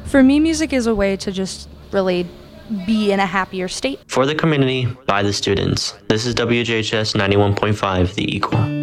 For me, music is a way to just really be in a happier state. For the community, by the students. This is WJHS 91.5, The Equal.